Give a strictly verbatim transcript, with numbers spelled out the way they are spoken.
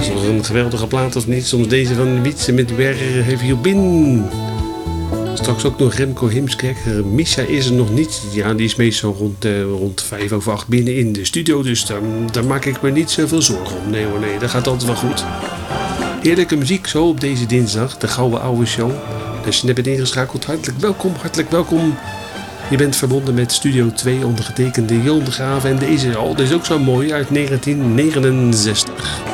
nog een geweldige plaat of niet? Soms deze van Wietse met Where Have You Been? Straks ook nog Remco Heemskerk. Misha is er nog niet. Ja, die is meestal rond, uh, rond vijf over acht binnen in de studio. Dus daar, daar maak ik me niet zoveel zorgen om. Nee hoor, nee, dat gaat altijd wel goed. Heerlijke muziek zo op deze dinsdag. De Gouden Oude Show. Als je net bent ingeschakeld, hartelijk welkom, hartelijk welkom. Je bent verbonden met Studio twee, ondergetekende Jon de Graaf. En deze, oh, deze is ook zo mooi, uit negentien negenenzestig.